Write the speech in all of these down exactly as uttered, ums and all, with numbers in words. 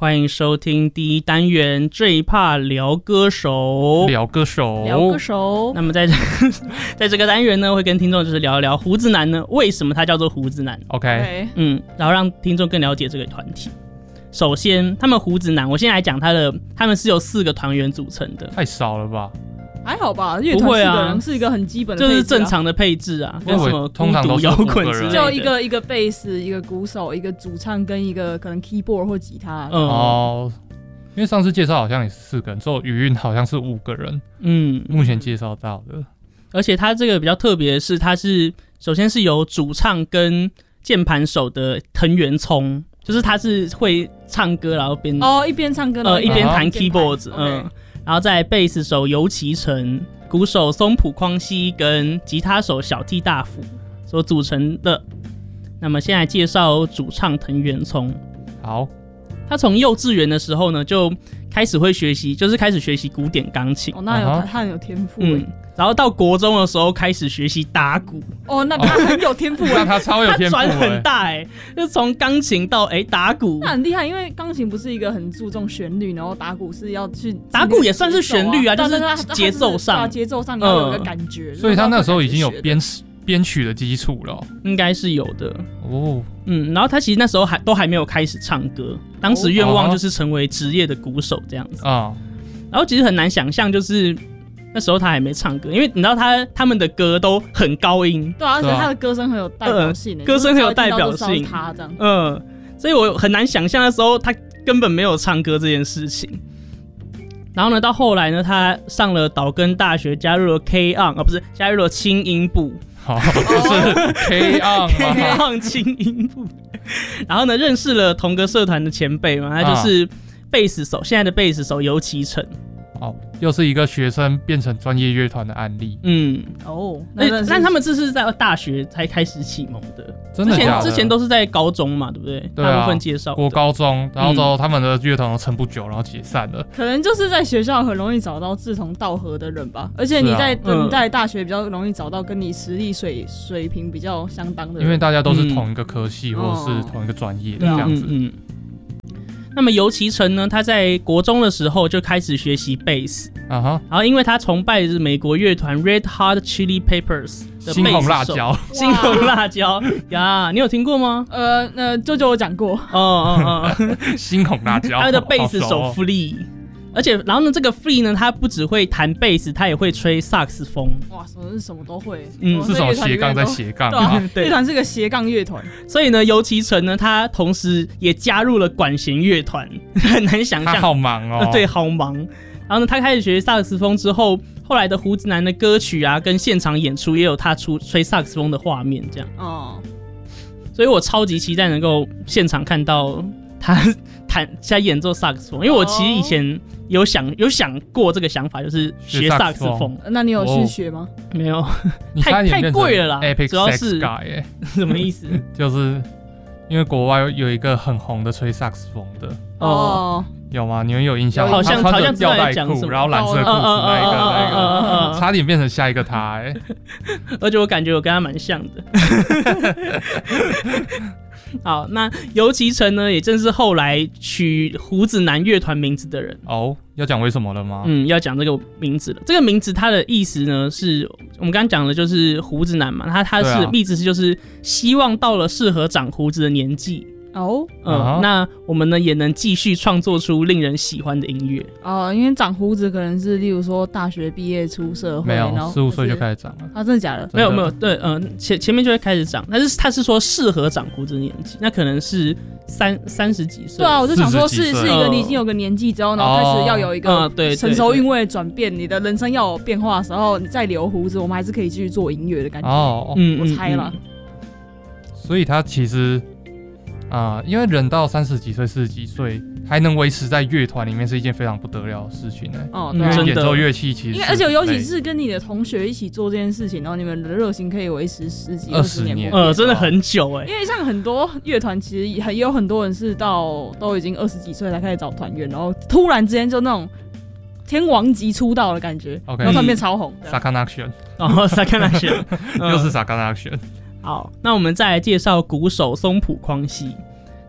欢迎收听第一单元最怕聊歌手， 聊歌手， 聊歌手。 那么在这在这个单元呢，会跟听众就是聊一聊胡子男呢，为什么他叫做胡子男 ？OK， okay. 嗯，然后让听众更了解这个团体。首先，他们胡子男，我先来讲他的，他们是由四个团员组成的， 太少了吧？ 还好吧，乐团四个人是一个很基本的配置、啊， 就是正常的配置啊，跟什么通常都是摇滚之类的， 就一个一个贝斯，一个鼓手，一个主唱跟一个可能 keyboard 或吉他。 嗯、哦，因为上次介绍好像也是四个人，之后余韵好像是五个人。嗯，目前介绍到的。 而且他这个比较特别的是，他是首先是由主唱跟键盘手的藤原聪，就是他是会唱歌，然后边哦一边唱歌呃一边弹 keyboard， 嗯。 Okay. 然后在贝斯手游其成、鼓手松浦匡希跟吉他手小 T 大辅所组成的。那么现在介绍主唱藤原聪。 好， 他从幼稚园的时候呢就开始会学习，就是开始学习古典钢琴。 哦，那有、uh-huh. 他很有天赋、欸。嗯。 然后到国中的时候开始学习打鼓。 哦，那他很有天赋、欸。 那他超有天赋、欸。 他转很大哎、欸，就从钢琴到哎、欸、打鼓。 那很厉害，因为钢琴不是一个很注重旋律，然后打鼓是要去、啊、 打鼓也算是旋律啊，就是节奏上， 节奏上你要有一个感觉。 嗯、所以他那时候已经有编编曲的基础了、喔， 应该是有的哦。 嗯，然后他其实那时候还都还没有开始唱歌，当时愿望就是成为职业的鼓手这样子啊。哦、然后其实很难想象，就是那时候他还没唱歌，因为你知道他他们的歌都很高音， 对啊，而且他的歌声很有代表性、欸呃， 歌声很有代表性， 他这样， 嗯、呃，所以我很难想象那时候他根本没有唱歌这件事情。然后呢，到后来呢，他上了岛根大学，加入了 K-on 啊，不是加入了轻音部。 好，不是 K on K on 轻音部。然后呢，认识了同个社团的前辈嘛，他就是贝斯手，现在的贝斯手游其成。 哦，又是一个学生变成专业乐团的案例。 嗯， 哦， 那但他们这是在大学才开始启蒙的， 真的假的？ 之前之前都是在高中嘛，对不对？ 对啊， 大部分介绍国高中，然后之后他们的乐团都撑不久，然后解散了。 可能就是在学校很容易找到志同道合的人吧，而且你在、啊嗯、你在大学比较容易找到跟你实力水水平比较相当的人， 因为大家都是同一个科系、嗯、或者是同一个专业的这样子。 嗯嗯嗯那么游其成呢，他在国中的时候就开始学习贝斯，啊哈，然后因为他崇拜的是美国乐团 Red Hot Chili Peppers 的贝斯手， 猩红辣椒， 猩红辣椒呀，你有听过吗？ 呃，呃，舅舅我讲过， 哦哦哦， 猩红辣椒， 他的贝斯手 Flea。而且，然后呢，这个 Flea 呢，他不只会弹贝斯，他也会吹萨克斯风。 哇，什么是什么都会？ 嗯，是什么斜杠在斜杠啊？ 对，乐团是个斜杠乐团。 所以呢，游其成呢，他同时也加入了管弦乐团，很难想象。 他好忙哦。 呃、对，好忙。然后呢，他开始学萨克斯风之后，后来的胡子男的歌曲啊，跟现场演出也有他出吹萨克斯风的画面，这样。哦。所以我超级期待能够现场看到他弹在演奏萨克斯风，因为我其实以前有想有想过这个想法，就是学萨克斯风。 那你有去学吗？ 哦、没有，太太贵了啦。主要是什么意思？ 就是因为国外有一个很红的吹萨克斯风的哦，有吗？你们有印象吗？ 好像好像吊带裤，然后蓝色裤子那一个那个，差点变成下一个他哎、欸。 而且我感觉我跟他蛮像的。好，那游其成呢，也正是后来取胡子男乐团名字的人。 哦，要讲为什么了吗？ 嗯，要讲这个名字了。这个名字它的意思呢，是我们刚刚讲的，就是胡子男嘛。他他是意思是就是希望到了适合长胡子的年纪。哦，嗯， uh-huh. 那我们呢也能继续创作出令人喜欢的音乐哦。因为长胡子可能是，例如说大学毕业出社会， 没有，十五岁就开始长了。 啊，真的假的？ 没有没有，对，嗯、呃，前前面就会开始长，但是他是说适合长胡子的年纪，那可能是三三十几岁。 对啊，我就想说是是一个你已经有个年纪之后，然后开始要有一个成熟韵味的转变，你的人生要有变化的时候，你再留胡子，我们还是可以继续做音乐的感觉。哦，嗯，我猜了、嗯。 所以他其实。啊、呃，因为人到三十几岁、四十几岁还能维持在乐团里面是一件非常不得了的事情呢、欸。哦，对、啊，因为演奏乐器其实， 因为而且尤其是跟你的同学一起做这件事情，然后你们的热情可以维持十几、二十年， 呃，真的很久哎、欸。 因为像很多乐团，其实也有很多人是到都已经二十几岁才开始找团员，然后突然之间就那种天王级出道的感觉， okay, 然后突然变超红。 Sakanation， 哦 ，Sakanation， 又是 Sakanation。 好，那我们再来介绍鼓手松浦匡希。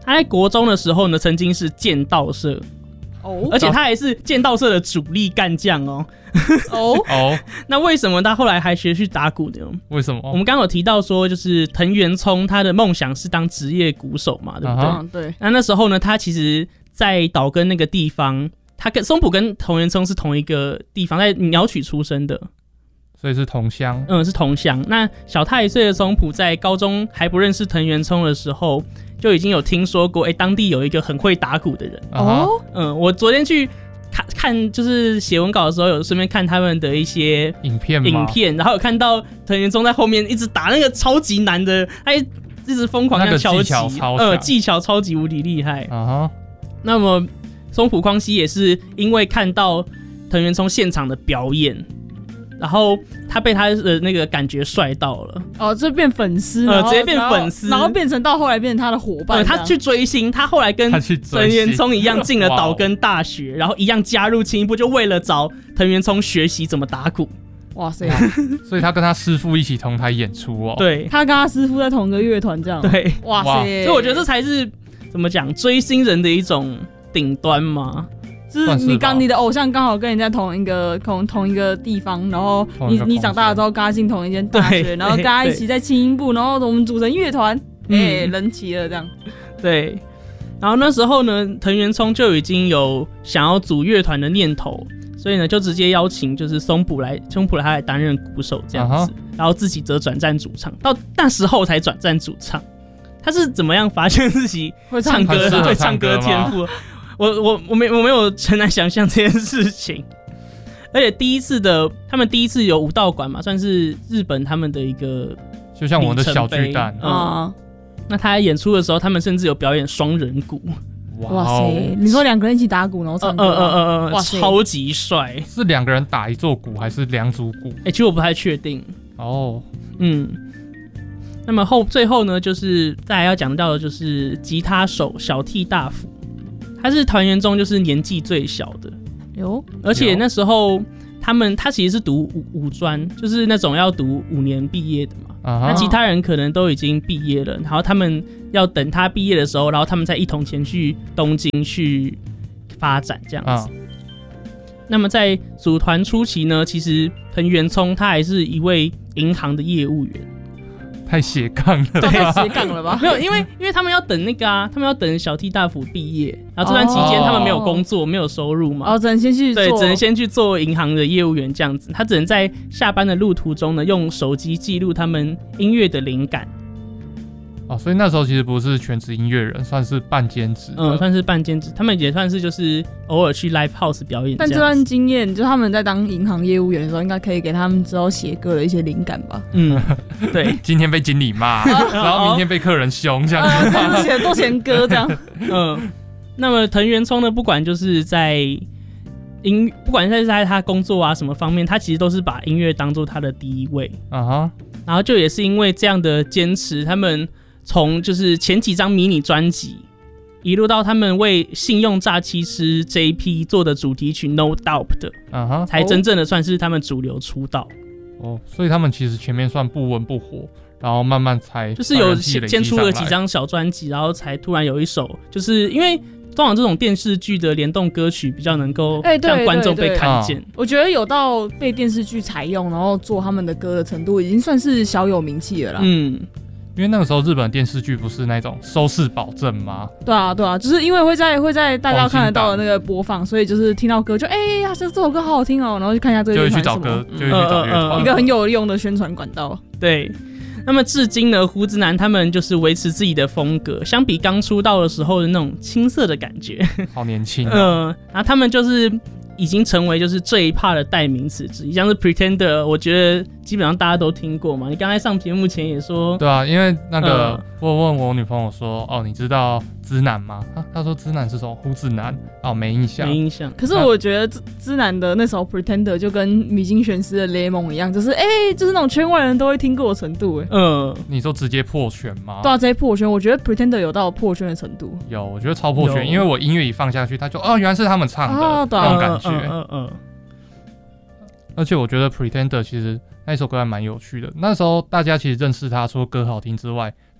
他在国中的时候呢，曾经是剑道社。哦，而且他还是剑道社的主力干将哦。哦哦，那为什么他后来还学去打鼓呢？ 为什么？ 我们刚刚有提到说，就是藤原聪他的梦想是当职业鼓手嘛，对不对？ 嗯、对。 那那时候呢，他其实，在岛根那个地方，他跟松浦跟藤原聪是同一个地方，在鸟取出生的， 所以是同乡。 嗯，是同乡。那小他一岁的松浦在高中还不认识藤原聪的时候，就已经有听说过，哎、欸，当地有一个很会打鼓的人。哦，嗯，我昨天去看看，就是写文稿的时候，有顺便看他们的一些影片， 影片，然后有看到藤原聪在后面一直打那个超级难的，他一直疯狂像敲击，呃，技巧超级无敌厉害。啊、uh-huh. 那么松浦匡希也是因为看到藤原聪现场的表演。然后他被他的那个感觉帅到了， 哦，就变粉丝， 呃，直接变粉丝， 然后变成到后来变成他的伙伴、呃。 他去追星，他后来跟藤原聪一样进了岛根大学，然后一样加入青音部，就为了找藤原聪学习怎么打鼓。 哇塞！ 所以他跟他师父一起同台演出哦。 对， 他跟他师父在同个乐团这样。 对， 哇塞！ 所以我觉得这才是怎么讲追星人的一种顶端嘛。 就是你刚你的偶像刚好跟人家同一个同同一个地方，然后你你长大了之后跟他进同一间大学，然后跟他一起在青音部，然后我们组成乐团，哎、欸，人齐了这样。 对，然后那时候呢，藤原聪就已经有想要组乐团的念头，所以呢就直接邀请就是松浦来松浦来他来担任鼓手这样子， uh-huh. 然后自己则转战主唱，到那时候才转战主唱。他是怎么样发现自己会唱歌会唱歌的天赋？我我我没我没有很难想象这件事情，而且第一次的他们第一次有武道馆嘛，算是日本他们的一个就像我们的小巨蛋啊、嗯。那他在演出的时候，他们甚至有表演双人鼓。 哇塞！你说两个人一起打鼓然后唱歌， 嗯嗯嗯嗯，哇，超级帅！ 是两个人打一座鼓，还是两组鼓？ 哎、欸，其实我不太确定。哦，嗯。那么后最后呢，就是再来要讲到的就是吉他手小替大辅。他是团员中就是年纪最小的，有，而且那时候他们他其实是读五五专，就是那种要读五年毕业的嘛。Uh-huh. 那其他人可能都已经毕业了，然后他们要等他毕业的时候，然后他们再一同前去东京去发展这样子。Uh-huh. 那么在组团初期呢，其实藤原聪他还是一位银行的业务员。 太斜杠了， 太斜杠了吧？ 没有，因为因为他们要等那个啊，他们要等小替大辅毕业，然后这段期间他们没有工作， oh. 没有收入嘛， 哦，只能先去做， 对，只能先去做银行的业务员这样子。他只能在下班的路途中呢，用手机记录他们音乐的灵感。 哦，所以那时候其实不是全职音乐人，算是半兼职。 嗯，算是半兼职，他们也算是就是偶尔去 live house 表演。 但这段经验，就他们在当银行业务员的时候，应该可以给他们之后写歌的一些灵感吧？ 嗯，对。 今天被经理骂，然后明天被客人凶，这样子写多钱歌这样。 嗯，那么藤原聪呢，不管就是在音，不管是在他工作啊什么方面，他其实都是把音乐当做他的第一位。啊哈。然后就也是因为这样的坚持，他们。从就是前几张迷你专辑，一路到他们为信用诈欺师 J P 做的主题曲 No Doubt 的， uh-huh. 才真正的算是他们主流出道。 哦，所以他们其实前面算不温不火，然后慢慢才就是有先出了几张小专辑，然后才突然有一首，就是因为通常这种电视剧的联动歌曲比较能够让观众被看见。 欸、我觉得有到被电视剧采用，然后做他们的歌的程度，已经算是小有名气了啦。嗯。 因为那个时候日本电视剧不是那种收视保证吗？ 对啊，对啊，就是因为会在会在大家看得到的那个播放，所以就是听到歌就哎呀、欸，这这首歌好好听哦，然后去看一下这个乐团什么，就会去找歌， 就会去找乐团、嗯， 一个很有用的宣传管道。 对，那么至今呢，胡子男他们就是维持自己的风格，相比刚出道的时候的那种青涩的感觉， 好年轻、啊。 嗯、呃，然后他们就是已经成为就是这一趴的代名词之一，像是 Pretender， 我觉得基本上大家都听过嘛。你刚才上节目前也说， 对啊，因为那个、呃、我问我女朋友说，哦，你知道知男吗？啊、她说知男是什么？胡子男哦，没印象， 没印象。 可是我觉得知男的那首 Pretender 就跟米津玄师的雷蒙一样，就是哎、欸，就是那种圈外人都会听过的程度哎。 嗯，你说直接破圈吗？ 对啊，直接破圈。我觉得 Pretender 有到破圈的程度。 有，我觉得超破圈，因为我音乐一放下去，他就哦，原来是他们唱的、啊、那种感觉。嗯嗯。嗯而且我觉得 Pretender 其实那首歌还蛮有趣的。那时候大家其实认识他，除了歌好听之外，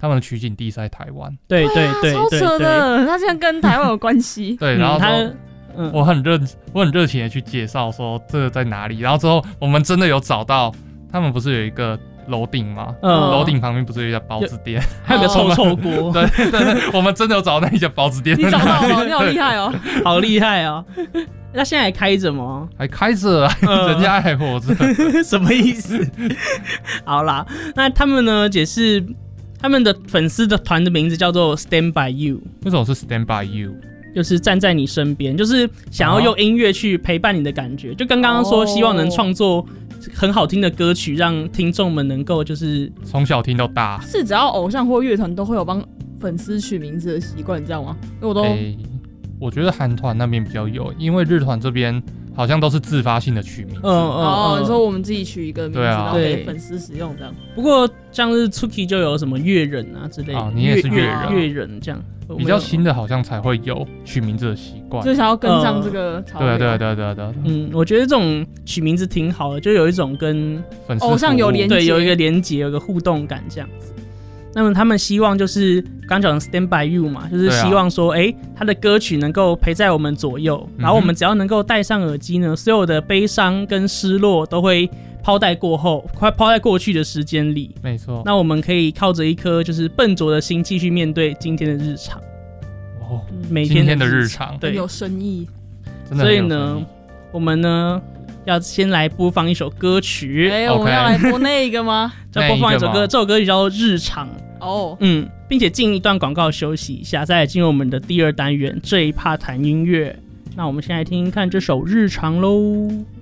他们的取景地是在台湾。 对对对， 超扯的，他竟然跟台湾有关系。 对，然后他。嗯、我很热，我很热情的去介绍说这个在哪里，然后之后我们真的有找到，他们不是有一个楼顶吗？嗯，楼顶旁边不是有一家包子店， 还有个臭臭锅。 对对对，我们真的有找到那一家包子店。 你找到了，你好厉害哦， 好厉害哦！那现在还开着吗？ 还开着、啊，嗯、人家还活着， 什么意思？好啦，那他们呢也是他们的粉丝的团的名字叫做 Stand by You。 为什么是 Stand by You？ 就是站在你身边，就是想要用音乐去陪伴你的感觉。就跟刚刚说，希望能创作很好听的歌曲，让听众们能够就是从小听到大。 是只要偶像或乐团都会有帮粉丝取名字的习惯，你知道吗？因为我都，欸、 我觉得韩团那边比较有，因为日团这边好像都是自发性的取名字。 嗯嗯哦，你说我们自己取一个名字，啊、然后给粉丝使用这样。 不过像是 Tsuki 就有什么乐人啊之类的， 啊，你也是乐人， 乐人这样。 比较新的好像才会有取名字的习惯， 就想要跟上这个潮流。 对对对对对。 嗯，我觉得这种取名字挺好的，就有一种跟偶像有连结， 对，有一个连结，有一个互动感这样子。那么他们希望就是刚讲的 Stand by You 嘛，就是希望说，哎、欸，他的歌曲能够陪在我们左右，然后我们只要能够戴上耳机呢，所有的悲伤跟失落都会抛在过后，快抛在过去的时间里。 没错。 那我们可以靠着一颗就是笨拙的心，继续面对今天的日常。 哦，每天 的, 今天的日常， 对，有深意。 真的所以呢，我们呢要先来播放一首歌曲。 哎、欸， 我们要来播那个吗？ 要播放一首歌，这首歌曲叫做《日常》。 哦， 嗯，并且进一段广告休息一下，再来进入我们的第二单元这一趴谈音乐。那我们先来听听看这首《日常》喽。